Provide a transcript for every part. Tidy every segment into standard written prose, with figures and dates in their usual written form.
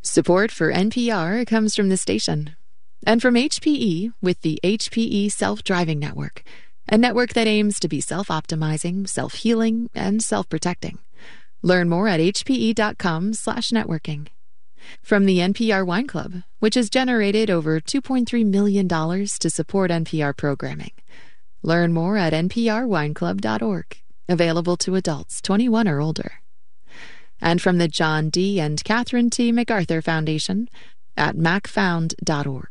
Support for NPR comes from the station and from HPE with the HPE Self-Driving Network, a network that aims to be self-optimizing, self-healing, and self-protecting. Learn more at hpe.com/networking. From the NPR Wine Club, which has generated over $2.3 million to support NPR programming. Learn more at nprwineclub.org, available to adults 21 or older. And from the John D. and Catherine T. MacArthur Foundation at macfound.org.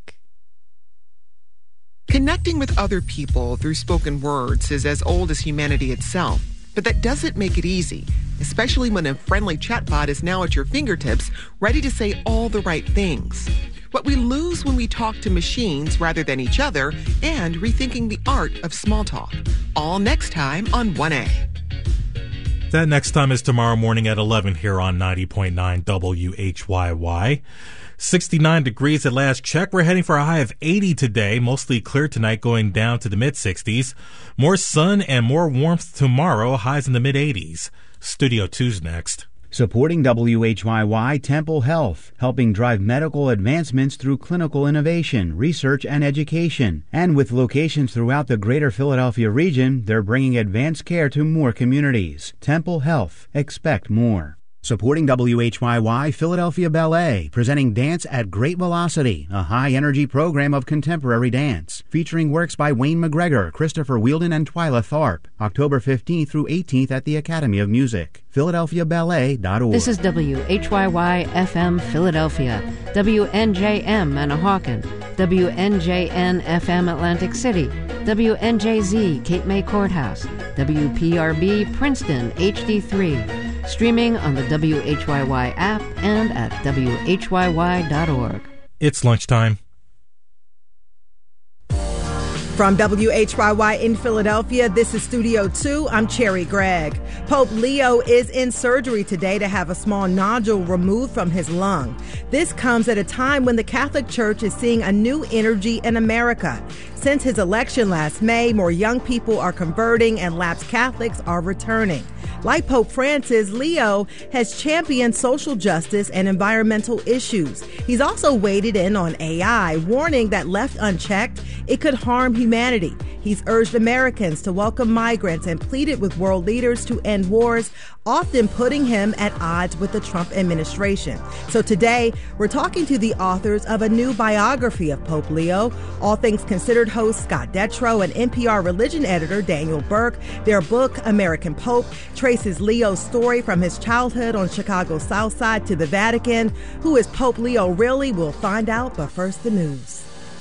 Connecting with other people through spoken words is as old as humanity itself, but that doesn't make it easy, especially when a friendly chatbot is now at your fingertips, ready to say all the right things. What we lose when we talk to machines rather than each other, and rethinking the art of small talk. All next time on 1A. That next time is tomorrow morning at 11 here on 90.9 WHYY. 69 degrees at last check. We're heading for a high of 80 today, mostly clear tonight, going down to the mid-60s. More sun and more warmth tomorrow, highs in the mid-80s. Studio 2's next. Supporting WHYY, Temple Health, helping drive medical advancements through clinical innovation, research, and education. And with locations throughout the greater Philadelphia region, they're bringing advanced care to more communities. Temple Health. Expect more. Supporting WHYY, Philadelphia Ballet, presenting Dance at Great Velocity, a high-energy program of contemporary dance, featuring works by Wayne McGregor, Christopher Wheeldon, and Twyla Tharp, October 15th through 18th at the Academy of Music. PhiladelphiaBallet.org. This is WHYY-FM Philadelphia, WNJM Manahawkin, WNJN-FM Atlantic City, WNJZ Cape May Courthouse, WPRB Princeton HD3, streaming on the WHYY app and at WHYY.org. It's lunchtime. From WHYY in Philadelphia, this is Studio 2. I'm Cherry Gregg. Pope Leo is in surgery today to have a small nodule removed from his lung. This comes at a time when the Catholic Church is seeing a new energy in America. Since his election last May, more young people are converting and lapsed Catholics are returning. Like Pope Francis, Leo has championed social justice and environmental issues. He's also waded in on AI, warning that left unchecked, it could harm humanity. He's urged Americans to welcome migrants and pleaded with world leaders to end wars, often putting him at odds with the Trump administration. So today, we're talking to the authors of a new biography of Pope Leo, All Things Considered host Scott Detrow and NPR religion editor Daniel Burke. Their book, American Pope, traces Leo's story from his childhood on Chicago's South Side to the Vatican. Who is Pope Leo really? We'll find out, but first the news.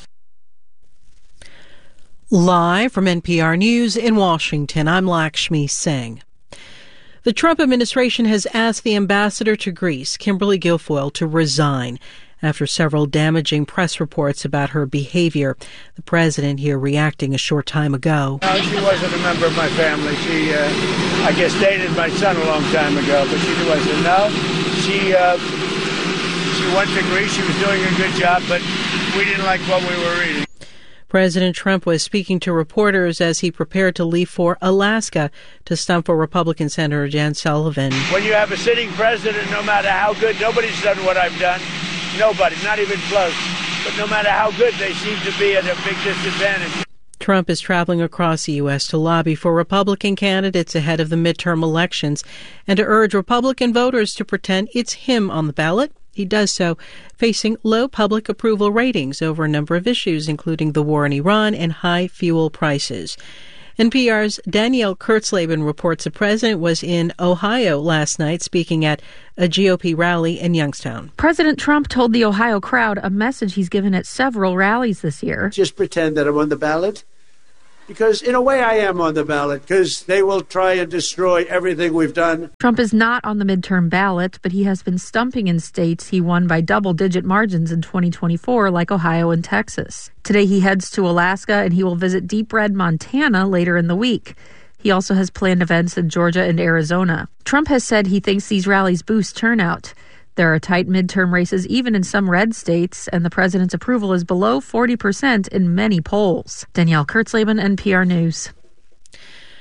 Live from NPR News in Washington, I'm Lakshmi Singh. The Trump administration has asked the ambassador to Greece, Kimberly Guilfoyle, to resign after several damaging press reports about her behavior. The president here reacting a short time ago. No, she wasn't a member of my family. She, I guess, dated my son a long time ago, but she wasn't. No, she went to Greece. She was doing a good job, but we didn't like what we were reading. President Trump was speaking to reporters as he prepared to leave for Alaska to stump for Republican Senator Jan Sullivan. When you have a sitting president, no matter how good, nobody's done what I've done. Nobody, not even close. But no matter how good, they seem to be at a big disadvantage. Trump is traveling across the U.S. to lobby for Republican candidates ahead of the midterm elections and to urge Republican voters to pretend it's him on the ballot. He does so facing low public approval ratings over a number of issues, including the war in Iran and high fuel prices. NPR's Danielle Kurtzleben reports the president was in Ohio last night speaking at a GOP rally in Youngstown. President Trump told the Ohio crowd a message he's given at several rallies this year. Just pretend that I'm on the ballot. Because in a way I am on the ballot, because they will try and destroy everything we've done. Trump is not on the midterm ballot, but he has been stumping in states he won by double-digit margins in 2024, like Ohio and Texas. Today he heads to Alaska, and he will visit Deep Red, Montana later in the week. He also has planned events in Georgia and Arizona. Trump has said he thinks these rallies boost turnout. There are tight midterm races even in some red states, and the president's approval is below 40% in many polls. Danielle Kurtzleben, NPR News.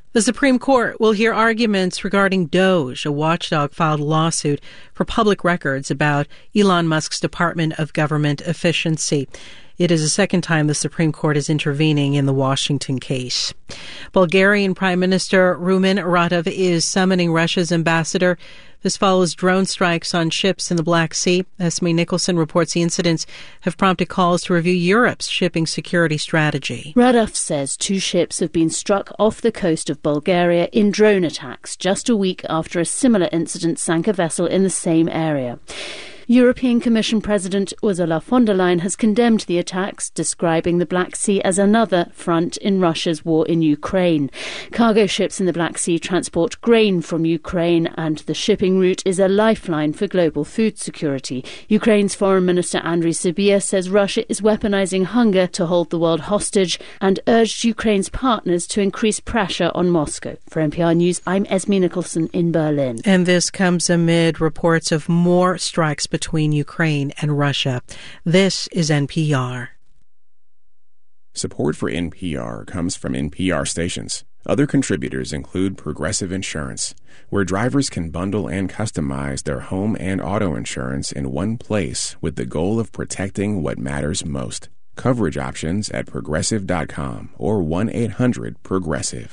The Supreme Court will hear arguments regarding DOJ. A watchdog filed a lawsuit for public records about Elon Musk's Department of Government Efficiency. It is the second time the Supreme Court is intervening in the Washington case. Bulgarian Prime Minister Rumen Radev is summoning Russia's ambassador. This follows drone strikes on ships in the Black Sea. Esme Nicholson reports the incidents have prompted calls to review Europe's shipping security strategy. Radev says 2 ships have been struck off the coast of Bulgaria in drone attacks just a week after a similar incident sank a vessel in the same area. European Commission President Ursula von der Leyen has condemned the attacks, describing the Black Sea as another front in Russia's war in Ukraine. Cargo ships in the Black Sea transport grain from Ukraine, and the shipping route is a lifeline for global food security. Ukraine's Foreign Minister Andriy Sybiha says Russia is weaponizing hunger to hold the world hostage and urged Ukraine's partners to increase pressure on Moscow. For NPR News, I'm Esme Nicholson in Berlin. And this comes amid reports of more strikes between Ukraine and Russia. This is NPR. Support for NPR comes from NPR stations. Other contributors include Progressive Insurance, where drivers can bundle and customize their home and auto insurance in one place with the goal of protecting what matters most. Coverage options at Progressive.com or 1-800-PROGRESSIVE.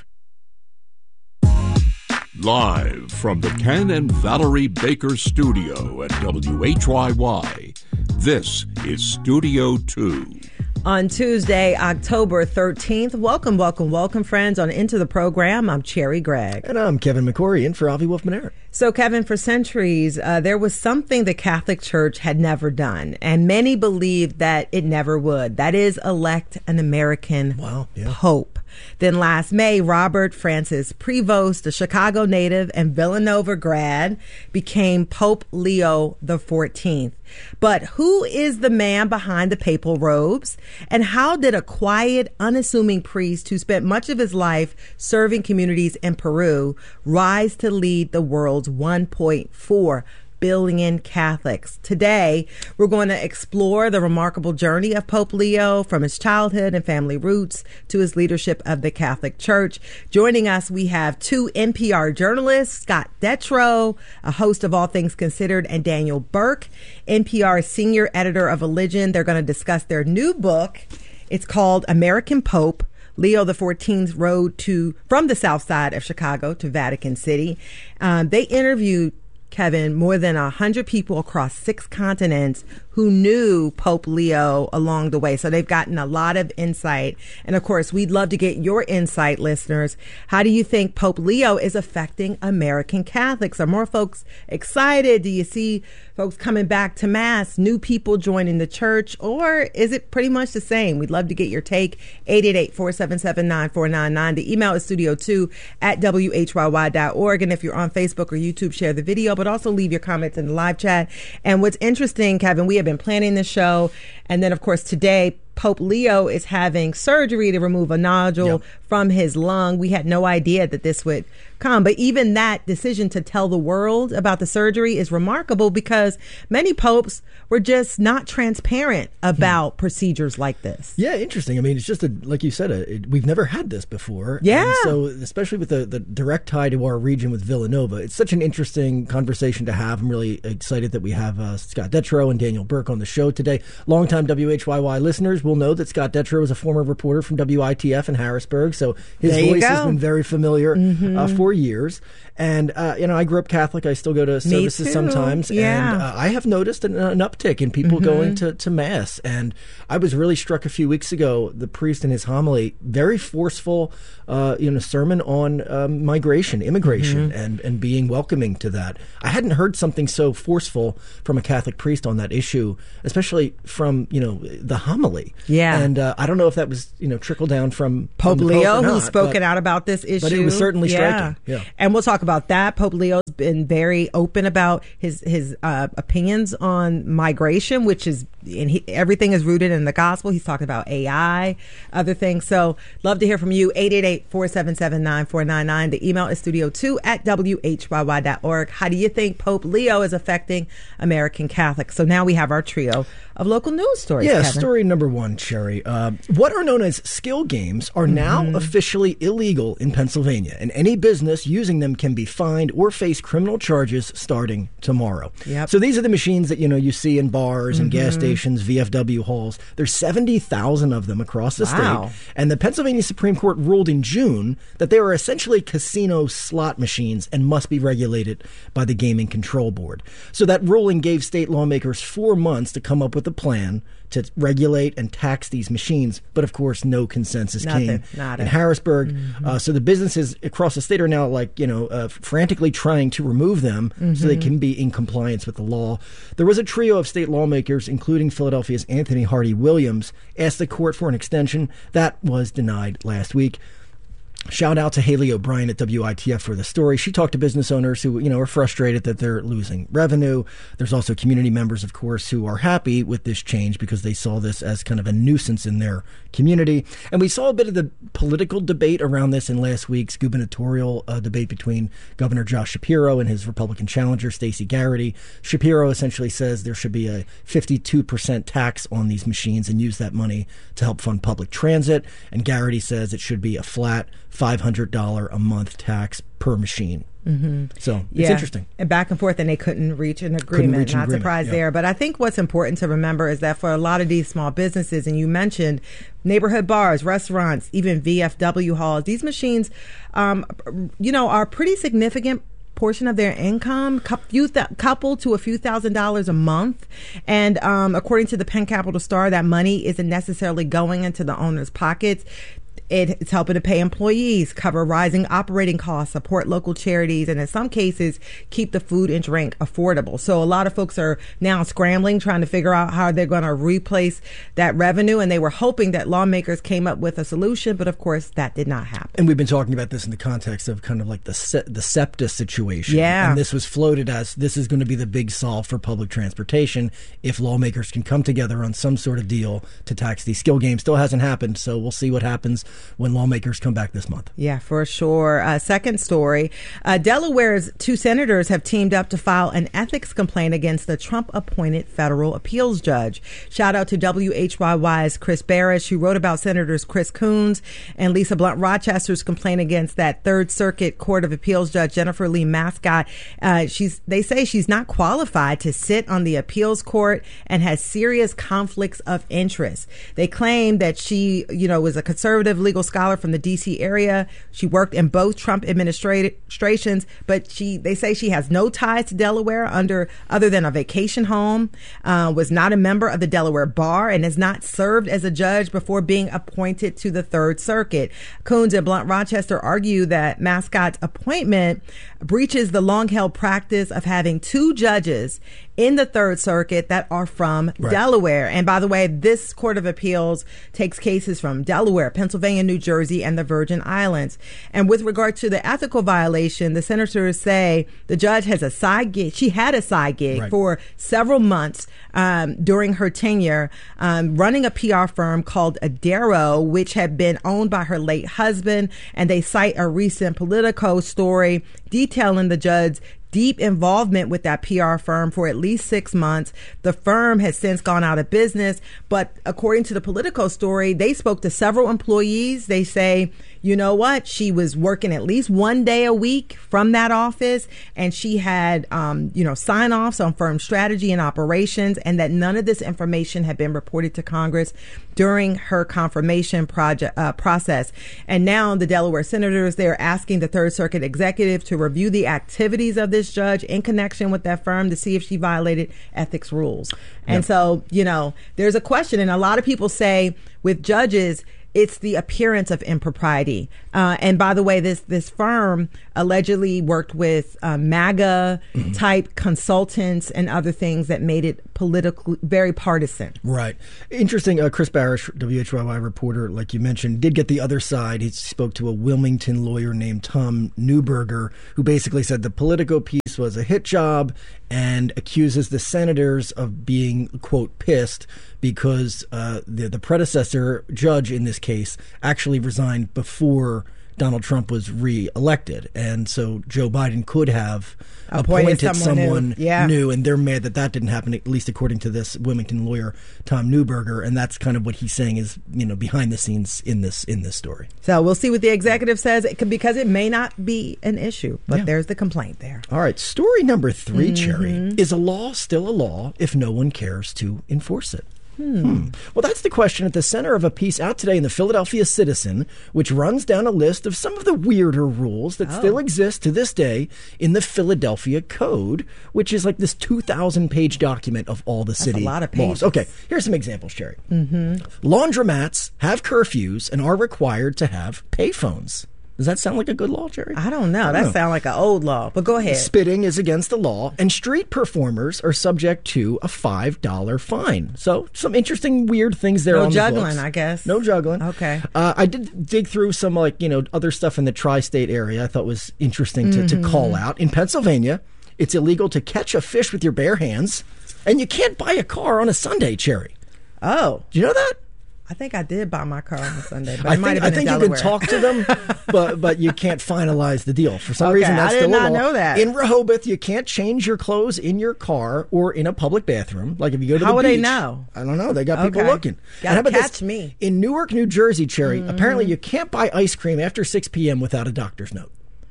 Live from the Ken and Valerie Baker studio at WHYY, this is Studio 2. On Tuesday, October 13th, welcome, friends, on Into the Program. I'm Cherry Gregg. And I'm Kevin McCory, in for Avi Wolf-Manera. So, Kevin, for centuries, there was something the Catholic Church had never done, and many believed that it never would. That is, elect an American Pope. Then last May, Robert Francis Prevost, a Chicago native and Villanova grad, became Pope Leo XIV. But who is the man behind the papal robes? And how did a quiet, unassuming priest who spent much of his life serving communities in Peru rise to lead the world's 1.4 billion Catholics? Today, we're going to explore the remarkable journey of Pope Leo, from his childhood and family roots to his leadership of the Catholic Church. Joining us, we have 2 NPR journalists, Scott Detrow, a host of All Things Considered, and Daniel Burke, NPR senior editor of Religion. They're going to discuss their new book. It's called American Pope: Leo XIV's Road from the South Side of Chicago to Vatican City. They interviewed, Kevin, more than 100 people across 6 continents who knew Pope Leo along the way. So they've gotten a lot of insight. And of course, we'd love to get your insight, listeners. How do you think Pope Leo is affecting American Catholics? Are more folks excited? Do you see folks coming back to Mass, new people joining the church, or is it pretty much the same? We'd love to get your take. 888-477-9499. The email is studio2@whyy.org. And if you're on Facebook or YouTube, share the video, but also leave your comments in the live chat. And what's interesting, Kevin, we have been planning this show, and then of course today Pope Leo is having surgery to remove a nodule from his lung. We had no idea that this would come, but even that decision to tell the world about the surgery is remarkable, because many popes were just not transparent about procedures like this. Yeah, interesting. I mean, it's just like you said, we've never had this before. Yeah. And so especially with the direct tie to our region with Villanova, it's such an interesting conversation to have. I'm really excited that we have Scott Detrow and Daniel Burke on the show today. Longtime WHYY listeners will know that Scott Detrow is a former reporter from WITF in Harrisburg, so his voice has been very familiar for years. And, I grew up Catholic. I still go to services sometimes. Yeah. And I have noticed an uptick in people going to Mass. And I was really struck a few weeks ago, the priest in his homily, very forceful, sermon on immigration, and being welcoming to that. I hadn't heard something so forceful from a Catholic priest on that issue, especially from, the homily. Yeah. And I don't know if that was, trickled down from Pope Leo, who's spoken out about this issue. But it was certainly striking. Yeah. And we'll talk about that. Pope Leo's been very open about his opinions on migration, which is, everything is rooted in the gospel. He's talking about AI, other things. So love to hear from you. 888-477-9499. The email is studio2@whyy.org. How do you think Pope Leo is affecting American Catholics? So now we have our trio of local news stories. Yeah, Kevin. Story number 1. on, Cherry. What are known as skill games are now officially illegal in Pennsylvania, and any business using them can be fined or face criminal charges starting tomorrow. Yep. So these are the machines that you see in bars and gas stations, VFW halls. There's 70,000 of them across the state, and the Pennsylvania Supreme Court ruled in June that they are essentially casino slot machines and must be regulated by the Gaming Control Board. So that ruling gave state lawmakers 4 months to come up with a plan to regulate and tax these machines. But of course, no consensus came in Harrisburg. So the businesses across the state are now frantically trying to remove them so they can be in compliance with the law. There was a trio of state lawmakers, including Philadelphia's Anthony Hardy Williams, asked the court for an extension. That was denied last week. Shout out to Haley O'Brien at WITF for the story. She talked to business owners who, are frustrated that they're losing revenue. There's also community members, of course, who are happy with this change because they saw this as kind of a nuisance in their community. And we saw a bit of the political debate around this in last week's gubernatorial debate between Governor Josh Shapiro and his Republican challenger, Stacey Garrity. Shapiro essentially says there should be a 52% tax on these machines and use that money to help fund public transit. And Garrity says it should be a flat $500 a month tax per machine. So it's interesting. And back and forth, and they couldn't reach an agreement. Not surprised there. But I think what's important to remember is that for a lot of these small businesses, and you mentioned neighborhood bars, restaurants, even VFW halls, these machines, are a pretty significant portion of their income, coupled to a few $1,000s a month. And according to the Penn Capital Star, that money isn't necessarily going into the owner's pockets. It's helping to pay employees, cover rising operating costs, support local charities, and in some cases, keep the food and drink affordable. So a lot of folks are now scrambling, trying to figure out how they're going to replace that revenue. And they were hoping that lawmakers came up with a solution. But of course, that did not happen. And we've been talking about this in the context of kind of like the SEPTA situation. Yeah. And this was floated as this is going to be the big solve for public transportation if lawmakers can come together on some sort of deal to tax these skill games. Still hasn't happened. So we'll see what happens when lawmakers come back this month. Yeah, for sure. Second story, Delaware's 2 senators have teamed up to file an ethics complaint against the Trump-appointed federal appeals judge. Shout out to WHYY's Chris Barish, who wrote about Senators Chris Coons and Lisa Blunt Rochester's complaint against that Third Circuit Court of Appeals judge, Jennifer Lee Mascott. They say she's not qualified to sit on the appeals court and has serious conflicts of interest. They claim that she, was a conservative legal scholar from the D.C. area. She worked in both Trump administrations, but they say she has no ties to Delaware other than a vacation home, was not a member of the Delaware Bar, and has not served as a judge before being appointed to the Third Circuit. Coons and Blunt Rochester argue that Mascott's appointment breaches the long-held practice of having 2 judges in the Third Circuit that are from Delaware. And by the way, this Court of Appeals takes cases from Delaware, Pennsylvania, New Jersey, and the Virgin Islands. And with regard to the ethical violation, the senators say the judge has a side gig. She had a side gig for several months during her tenure, running a PR firm called Adaro, which had been owned by her late husband. And they cite a recent Politico story detailing the judge's deep involvement with that PR firm for at least 6 months. The firm has since gone out of business, but according to the Politico story, they spoke to several employees. They say, you know what? She was working at least 1 day a week from that office, and she had, sign-offs on firm strategy and operations, and that none of this information had been reported to Congress during her confirmation process. And now the Delaware senators, they're asking the Third Circuit executive to review the activities of this judge in connection with that firm to see if she violated ethics rules. And so, there's a question, and a lot of people say with judges, it's the appearance of impropriety. And by the way, this firm allegedly worked with MAGA type consultants and other things that made it politically very partisan. Right. Interesting. Chris Barish, WHYY reporter, like you mentioned, did get the other side. He spoke to a Wilmington lawyer named Tom Neuberger, who basically said the Politico piece was a hit job and accuses the senators of being, quote, pissed because the predecessor judge in this case actually resigned before Donald Trump was re-elected. And so Joe Biden could have appointed someone new, and they're mad that didn't happen, at least according to this Wilmington lawyer, Tom Neuberger. And that's kind of what he's saying is, behind the scenes in this story. So we'll see what the executive says, because it may not be an issue, but there's the complaint there. All right, story number 3, Cherry. Is a law still a law if no one cares to enforce it? Well, that's the question at the center of a piece out today in the Philadelphia Citizen, which runs down a list of some of the weirder rules that still exist to this day in the Philadelphia Code, which is like this 2,000-page document of all the city laws. That's a lot of pages. Okay, here's some examples, Cherry. Laundromats have curfews and are required to have payphones. Does that sound like a good law, Jerry? I don't know. That sounds like an old law, but go ahead. Spitting is against the law, and street performers are subject to a $5 fine. So some interesting, weird things there on the books. No juggling, I guess. No juggling. Okay. I did dig through some other stuff in the tri-state area I thought was interesting to call out. In Pennsylvania, it's illegal to catch a fish with your bare hands, and you can't buy a car on a Sunday, Cherry. Oh. Do you know that? I think I did buy my car on a Sunday, but I think you can talk to them, but you can't finalize the deal. For some reason, that's still a law. I did not know that. In Rehoboth, you can't change your clothes in your car or in a public bathroom. Like if you go to the beach. How would they know? I don't know. They got people looking. Gotta catch me. In Newark, New Jersey, Cherry, apparently you can't buy ice cream after 6 p.m. without a doctor's note.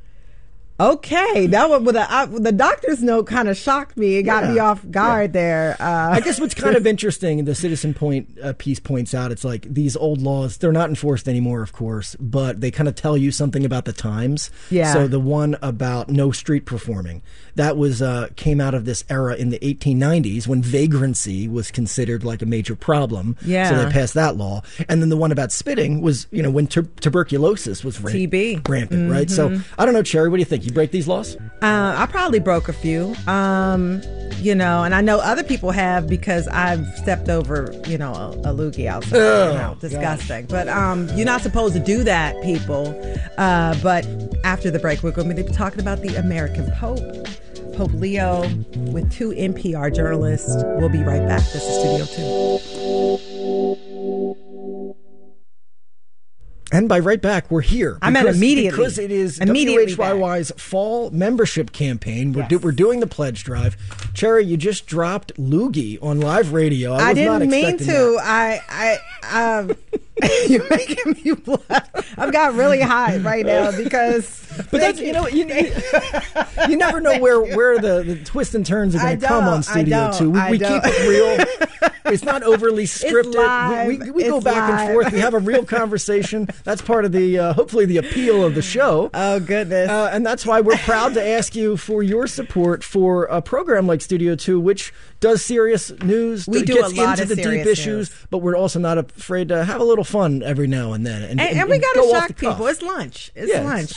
Okay, that one with the doctor's note kind of shocked me. It got me off guard there. I guess what's kind of interesting, the Citizen piece points out, it's like these old laws, they're not enforced anymore, of course, but they kind of tell you something about the times. Yeah. So the one about no street performing, that was came out of this era in the 1890s when vagrancy was considered like a major problem. Yeah. So they passed that law. And then the one about spitting was, when tuberculosis was rampant, right? So I don't know, Cherry, what do you think? You break these laws? I probably broke a few, and I know other people have because I've stepped over, a loogie outside. Disgusting. But you're not supposed to do that, people. But after the break, we're going to be talking about the American Pope, Pope Leo, with 2 NPR journalists. We'll be right back. This is Studio 2. And by right back, we're here. I meant immediately. Because it is WHYY's fall membership campaign. We're doing the pledge drive. Cherry, you just dropped loogie on live radio. I didn't mean to. You're making me blush. I've got really high right now because. But that's, you never know where the twists and turns are going to come on Studio 2. We keep it real. It's not overly scripted. It's live. We go back and forth. We have a real conversation. That's part of the hopefully the appeal of the show. Oh goodness! And that's why we're proud to ask you for your support for a program like Studio 2, which does serious news. We do gets a lot into of the serious deep issues, news. But we're also not afraid to have a little fun every now and then. And we got to shock people. It's lunch. It's lunch.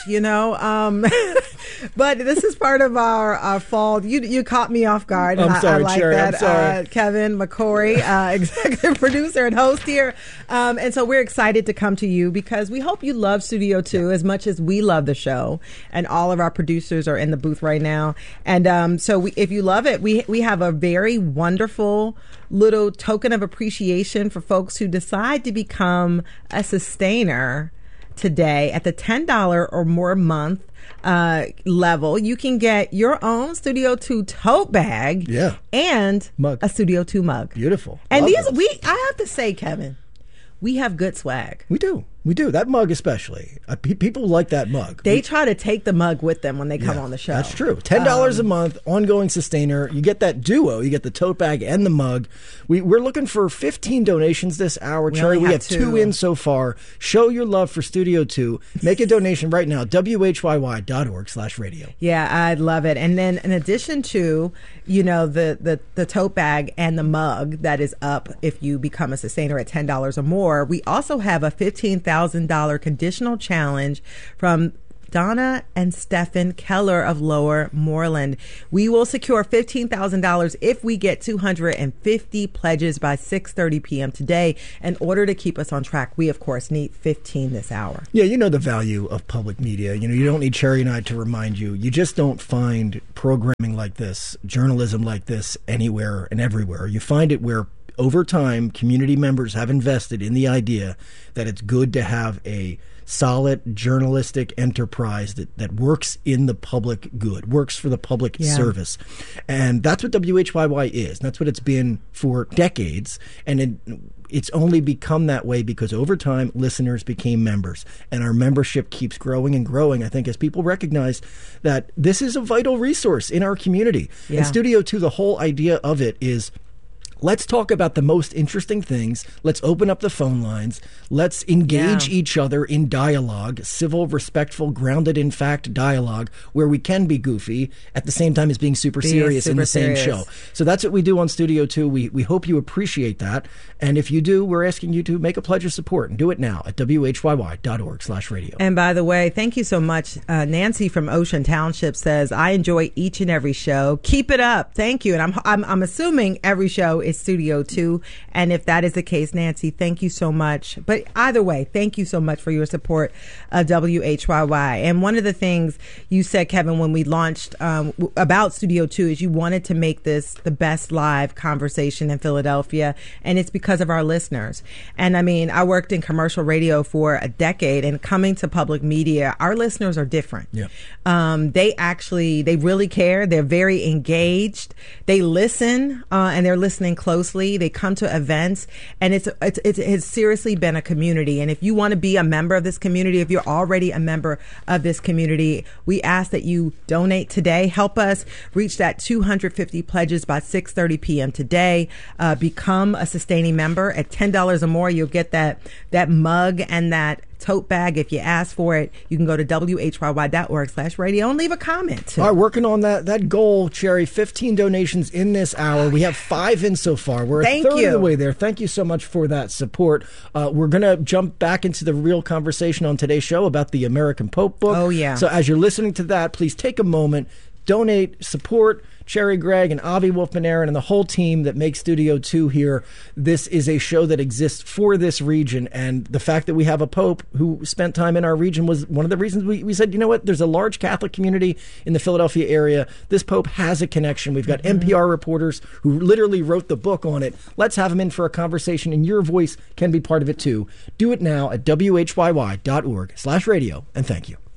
But this is part of our fall. You caught me off guard. I'm sorry, I like Cherry. that. I'm sorry. Kevin McCory, executive producer and host here. And so we're excited to come to you because we hope you love Studio 2 as much as we love the show. And all of our producers are in the booth right now. And so if you love it, we have a very wonderful little token of appreciation for folks who decide to become a sustainer today at the $10 or more a month level. You can get your own Studio 2 tote bag and mug. A Studio 2 mug. Beautiful. And I have to say, Kevin, we have good swag. We do. That mug especially. People like that mug. They try to take the mug with them when they come on the show. That's true. $10 a month, ongoing sustainer. You get that duo. You get the tote bag and the mug. We're looking for 15 donations this hour, Cherry. We have 2 in so far. Show your love for Studio 2. Make a donation right now. WHYY.org/radio. Yeah, I'd love it. And then in addition to, the tote bag and the mug that is up if you become a sustainer at $10 or more, we also have a $15,000 conditional challenge from Donna and Stephen Keller of Lower Moreland. We will secure $15,000 if we get 250 pledges by 6:30 p.m. today. In order to keep us on track, we, of course, need 15 this hour. Yeah, you know the value of public media. You don't need Cherry and I to remind you. You just don't find programming like this, journalism like this anywhere and everywhere. You find it where over time, community members have invested in the idea that it's good to have a solid journalistic enterprise that works in the public good, works for the public service. And that's what WHYY is. And that's what it's been for decades. And it's only become that way because over time, listeners became members. And our membership keeps growing and growing, I think, as people recognize that this is a vital resource in our community. And Studio 2, the whole idea of it is, let's talk about the most interesting things. Let's open up the phone lines. Let's engage each other in dialogue, civil, respectful, grounded in fact dialogue, where we can be goofy at the same time as being super serious in the same show. So that's what we do on Studio 2. We hope you appreciate that. And if you do, we're asking you to make a pledge of support and do it now at whyy.org/radio. And by the way, thank you so much. Nancy from Ocean Township says, I enjoy each and every show. Keep it up. Thank you. And I'm assuming every show is Studio 2. And if that is the case, Nancy, thank you so much. But either way, thank you so much for your support of WHYY. And one of the things you said, Kevin, when we launched about Studio 2 is you wanted to make this the best live conversation in Philadelphia. And it's because of our listeners. And I mean, I worked in commercial radio for a decade, and coming to public media, our listeners are different. Yeah. They really care. They're very engaged. They listen, and they're listening closely. They come to events, and it has seriously been a community. And if you want to be a member of this community, if you're already a member of this community, we ask that you donate today. Help us reach that 250 pledges by 6:30 p.m. today. Become a sustaining member. At $10 or more, you'll get that mug and that tote bag. If you ask for it, you can go to whyy.org/radio and leave a comment. All right, working on that goal, Cherry. 15 donations in this hour. We have 5 in so far. We're a third of the way there. Thank you so much for that support. We're going to jump back into the real conversation on today's show about the American Pope book. Oh, yeah. So as you're listening to that, please take a moment, donate, support Cherry Gregg and Avi Wolfman-Aaron and the whole team that makes Studio 2 here. This is a show that exists for this region, and the fact that we have a Pope who spent time in our region was one of the reasons we said, you know what, there's a large Catholic community in the Philadelphia area. This Pope has a connection. We've got NPR reporters who literally wrote the book on it. Let's have him in for a conversation, and your voice can be part of it too. Do it now at whyy.org/radio, and thank you.